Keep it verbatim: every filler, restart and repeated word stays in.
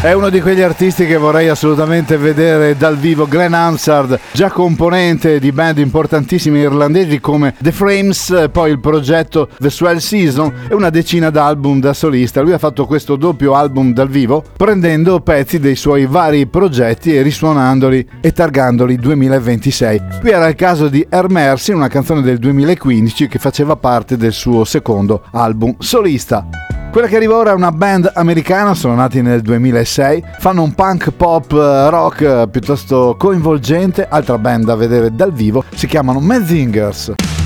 È uno di quegli artisti che vorrei assolutamente vedere dal vivo. Glenn Hansard, già componente di band importantissime irlandesi come The Frames, poi il progetto The Swell Season e una decina d'album da solista. Lui ha fatto questo doppio album dal vivo prendendo pezzi dei suoi vari progetti e risuonandoli e targandoli duemilaventisei. Qui era il caso di Air Mercy, una canzone del duemilaquindici che faceva parte del suo secondo album solista. Quella che arriva ora è una band americana, sono nati nel duemilasei, fanno un punk pop rock piuttosto coinvolgente. Altra band da vedere dal vivo, si chiamano Menzingers.